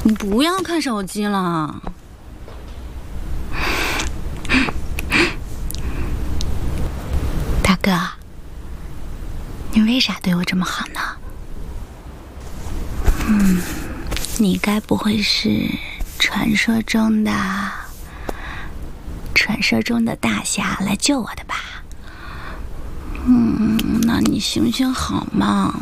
你不要看手机了。大哥，你为啥对我这么好呢？你该不会是传说中的大侠来救我的吧？那你行行好嘛，